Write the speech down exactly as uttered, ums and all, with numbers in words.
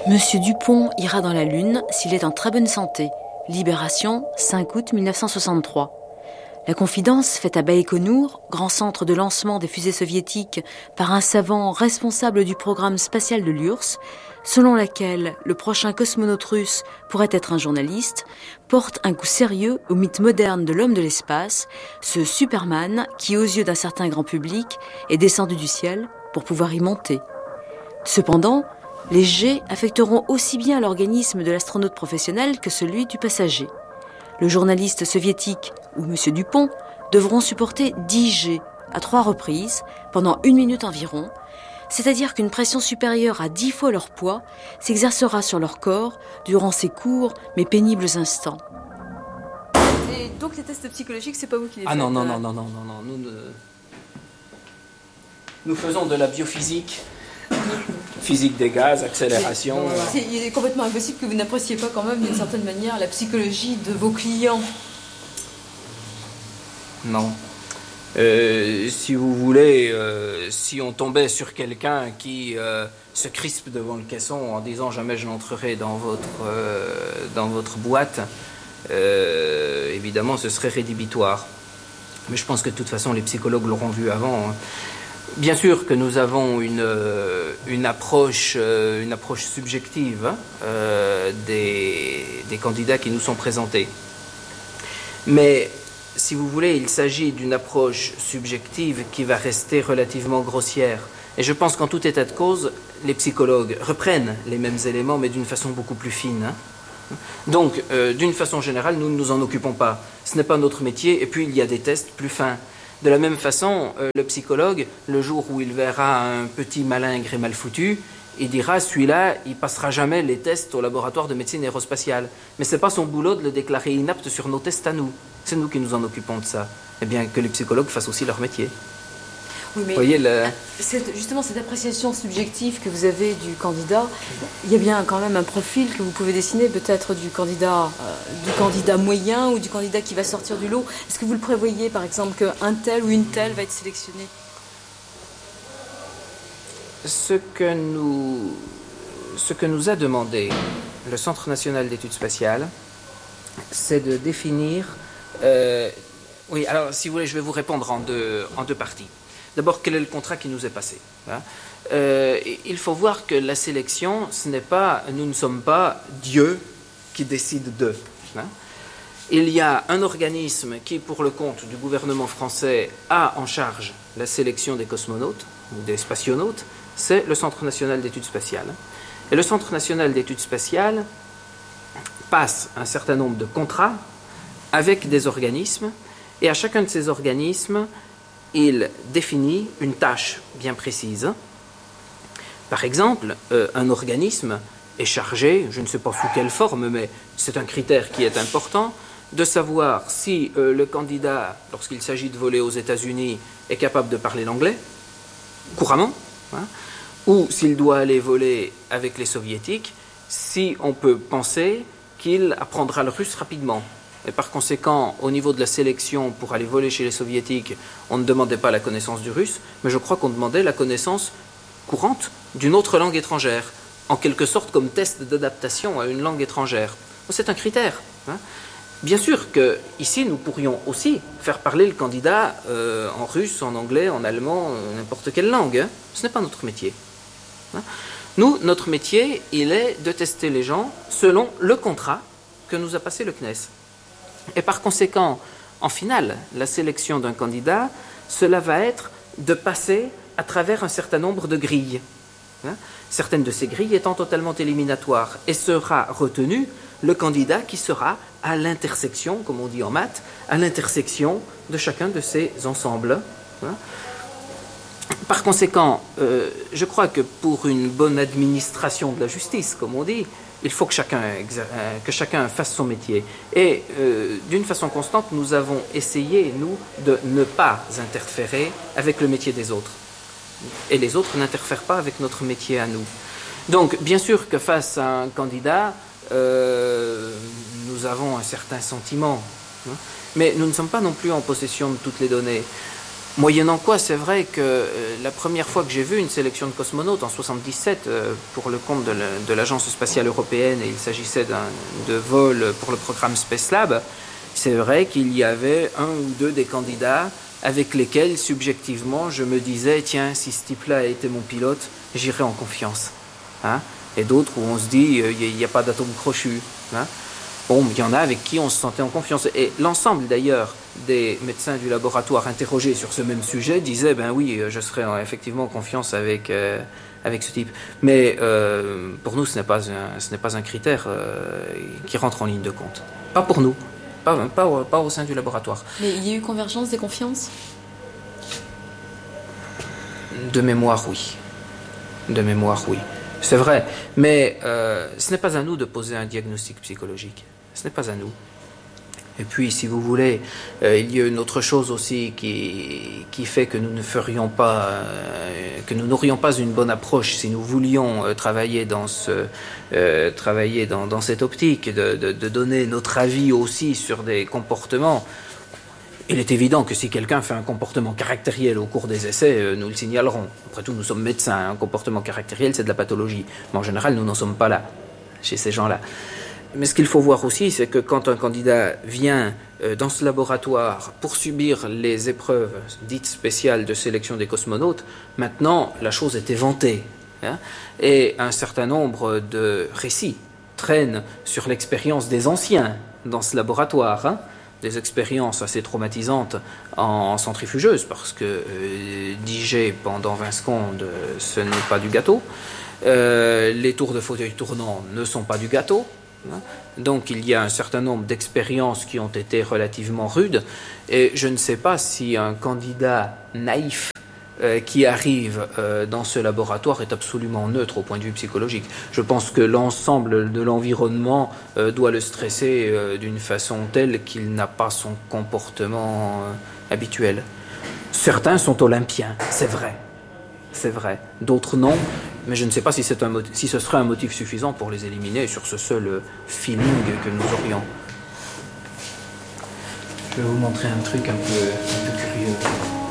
Monsieur Dupont ira dans la Lune s'il est en très bonne santé. Libération, cinq août mille neuf cent soixante-trois. La confidence faite à Baïkonour, grand centre de lancement des fusées soviétiques, par un savant responsable du programme spatial de l'U R S S, selon laquelle le prochain cosmonaute russe pourrait être un journaliste, porte un coup sérieux au mythe moderne de l'homme de l'espace, ce Superman qui, aux yeux d'un certain grand public, est descendu du ciel pour pouvoir y monter. Cependant, les jets affecteront aussi bien l'organisme de l'astronaute professionnel que celui du passager. Le journaliste soviétique ou M. Dupont devront supporter dix jets à trois reprises pendant une minute environ, c'est-à-dire qu'une pression supérieure à dix fois leur poids s'exercera sur leur corps durant ces courts mais pénibles instants. Et donc les tests psychologiques, c'est pas vous qui les faites? Ah non, non, non, non, non, non, non. Nous, ne... Nous faisons de la biophysique, physique des gaz, accélération. C'est, il est complètement impossible que vous n'appréciez pas quand même d'une certaine manière la psychologie de vos clients. Non. Euh, si vous voulez, euh, si on tombait sur quelqu'un qui euh, se crispe devant le caisson en disant jamais je n'entrerai dans votre, euh, dans votre boîte, euh, évidemment ce serait rédhibitoire. Mais je pense que de toute façon les psychologues l'auront vu avant. Hein. Bien sûr que nous avons une, une, approche, une approche subjective hein, euh, des, des candidats qui nous sont présentés. Mais si vous voulez, il s'agit d'une approche subjective qui va rester relativement grossière. Et je pense qu'en tout état de cause, les psychologues reprennent les mêmes éléments, mais d'une façon beaucoup plus fine. Hein. Donc, euh, d'une façon générale, nous ne nous en occupons pas. Ce n'est pas notre métier, et puis il y a des tests plus fins. De la même façon, euh, le psychologue, le jour où il verra un petit malingre et mal foutu, il dira, celui-là, il passera jamais les tests au laboratoire de médecine aérospatiale. Mais ce n'est pas son boulot de le déclarer inapte sur nos tests à nous. C'est nous qui nous en occupons de ça. Eh bien, que les psychologues fassent aussi leur métier. Oui, mais vous voyez, le... cette, justement, cette appréciation subjective que vous avez du candidat, il y a bien quand même un profil que vous pouvez dessiner, peut-être du candidat, euh, du candidat moyen ou du candidat qui va sortir du lot. Est-ce que vous le prévoyez, par exemple, qu'un tel ou une telle va être sélectionné? Ce que nous, ce que nous a demandé le Centre national d'études spatiales, c'est de définir... Euh, oui, alors, si vous voulez, je vais vous répondre en deux, en deux parties. D'abord, quel est le contrat qui nous est passé hein euh, Il faut voir que la sélection, ce n'est pas, nous ne sommes pas Dieu qui décide d'eux. Hein Il y a un organisme qui, pour le compte du gouvernement français, a en charge la sélection des cosmonautes ou des spationautes, c'est le Centre national d'études spatiales. Et le Centre national d'études spatiales passe un certain nombre de contrats avec des organismes, et à chacun de ces organismes, il définit une tâche bien précise. Par exemple, euh, un organisme est chargé, je ne sais pas sous quelle forme, mais c'est un critère qui est important, de savoir si euh, le candidat, lorsqu'il s'agit de voler aux États-Unis, est capable de parler l'anglais, couramment, hein, ou s'il doit aller voler avec les soviétiques, si on peut penser qu'il apprendra le russe rapidement. Et par conséquent, au niveau de la sélection pour aller voler chez les soviétiques, on ne demandait pas la connaissance du russe, mais je crois qu'on demandait la connaissance courante d'une autre langue étrangère, en quelque sorte comme test d'adaptation à une langue étrangère. C'est un critère. Hein. Bien sûr qu'ici, nous pourrions aussi faire parler le candidat euh, en russe, en anglais, en allemand, euh, n'importe quelle langue. Hein. Ce n'est pas notre métier. Hein. Nous, notre métier, il est de tester les gens selon le contrat que nous a passé le C N E S. Et par conséquent, en finale, la sélection d'un candidat, cela va être de passer à travers un certain nombre de grilles. Hein. Certaines de ces grilles étant totalement éliminatoires. Et sera retenu le candidat qui sera à l'intersection, comme on dit en maths, à l'intersection de chacun de ces ensembles. Hein. Par conséquent, euh, je crois que pour une bonne administration de la justice, comme on dit, il faut que chacun, que chacun fasse son métier. Et euh, d'une façon constante, nous avons essayé, nous, de ne pas interférer avec le métier des autres. Et les autres n'interfèrent pas avec notre métier à nous. Donc, bien sûr que face à un candidat, euh, nous avons un certain sentiment. Hein, mais nous ne sommes pas non plus en possession de toutes les données. Moyennant quoi, c'est vrai que euh, la première fois que j'ai vu une sélection de cosmonautes en soixante-dix-sept euh, pour le compte de, le, de l'Agence spatiale européenne, et il s'agissait d'un, de vol pour le programme Space Lab, c'est vrai qu'il y avait un ou deux des candidats avec lesquels, subjectivement, je me disais, tiens, si ce type-là était mon pilote, j'irais en confiance. Hein, et d'autres où on se dit, il euh, n'y a, a pas d'atome crochu. Hein. Bon, il y en a avec qui on se sentait en confiance. Et l'ensemble, d'ailleurs, des médecins du laboratoire interrogés sur ce même sujet disaient, ben oui, je serais effectivement en confiance avec, euh, avec ce type. Mais euh, pour nous, ce n'est pas un, ce n'est pas un critère euh, qui rentre en ligne de compte. Pas pour nous, pas, pas, au, pas au sein du laboratoire. Mais il y a eu convergence des confiances ? De mémoire, oui. De mémoire, oui. C'est vrai, mais euh, ce n'est pas à nous de poser un diagnostic psychologique. Ce n'est pas à nous. Et puis, si vous voulez, euh, il y a une autre chose aussi qui, qui fait que nous ne ferions pas, euh, que nous n'aurions pas une bonne approche si nous voulions euh, travailler dans ce, euh, travailler dans, dans cette optique, de, de, de donner notre avis aussi sur des comportements. Il est évident que si quelqu'un fait un comportement caractériel au cours des essais, euh, nous le signalerons. Après tout, nous sommes médecins, un comportement caractériel, c'est de la pathologie. Mais en général, nous n'en sommes pas là, chez ces gens-là. Mais ce qu'il faut voir aussi, c'est que quand un candidat vient euh, dans ce laboratoire pour subir les épreuves dites spéciales de sélection des cosmonautes, maintenant, la chose est éventée. Hein, et un certain nombre de récits traînent sur l'expérience des anciens dans ce laboratoire, hein, des expériences assez traumatisantes en centrifugeuse, parce que euh, diger pendant vingt secondes, ce n'est pas du gâteau. Euh, les tours de fauteuil tournant ne sont pas du gâteau. Hein. Donc il y a un certain nombre d'expériences qui ont été relativement rudes, et je ne sais pas si un candidat naïf euh, qui arrive euh, dans ce laboratoire est absolument neutre au point de vue psychologique. Je pense que l'ensemble de l'environnement euh, doit le stresser euh, d'une façon telle qu'il n'a pas son comportement euh, habituel. Certains sont olympiens, c'est vrai, c'est vrai. D'autres non, mais je ne sais pas si, c'est un motif, si ce serait un motif suffisant pour les éliminer sur ce seul euh, feeling que nous aurions. Je vais vous montrer un truc un peu, un peu curieux.